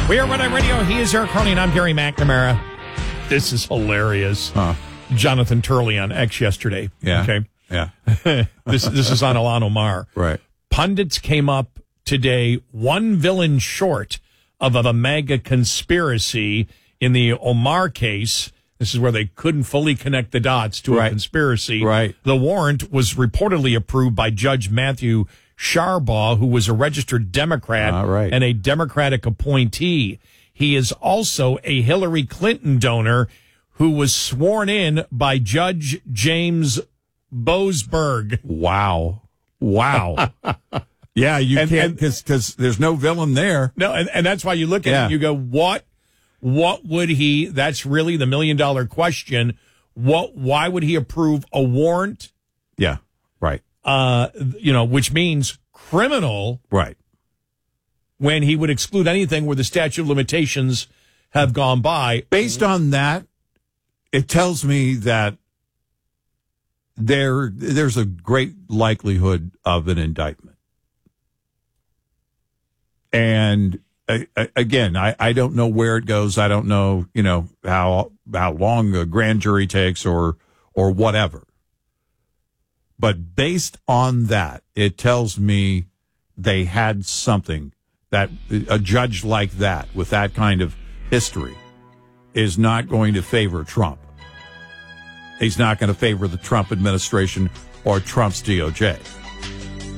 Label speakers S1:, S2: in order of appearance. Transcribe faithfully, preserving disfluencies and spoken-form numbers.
S1: We are Red Eye Radio. He is Eric Carney, and I'm Gary McNamara. This is hilarious.
S2: Huh.
S1: Jonathan Turley on X yesterday.
S2: Yeah.
S1: Okay.
S2: Yeah.
S1: this this is on Ilhan Omar.
S2: Right.
S1: Pundits came up today one villain short of a mega conspiracy in the Omar case. This is where they couldn't fully connect the dots to
S2: Right.
S1: a conspiracy.
S2: Right.
S1: The warrant was reportedly approved by Judge Matthew Sharbaugh, who was a registered Democrat
S2: Ah, right.
S1: and a Democratic appointee. He is also a Hillary Clinton donor who was sworn in by Judge James Boasberg.
S2: Wow. Wow. Yeah, you
S1: And-
S2: can't
S1: and-
S2: because because there's no villain there.
S1: No, and, and that's why you look at it
S2: Yeah.
S1: and you go, what, what would he, that's really the million dollar question. What, why would he approve a warrant,
S2: Yeah. Right.
S1: uh, you know, which means criminal,
S2: Right.
S1: when he would exclude anything where the statute of limitations have gone by?
S2: Based on that, it tells me that there there's a great likelihood of an indictment. And I, I, again, I, I don't know where it goes. I don't know, you know, how how long a grand jury takes or or whatever. But based on that, it tells me they had something that a judge like that with that kind of history is not going to favor Trump. He's not going to favor the Trump administration or Trump's D O J.